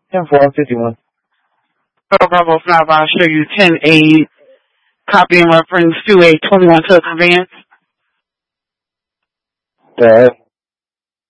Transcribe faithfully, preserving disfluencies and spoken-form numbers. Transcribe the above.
ten four fifty-one. So Bravo five, I'll show you ten eight. Copy and reference to a twenty-one to advance. All right.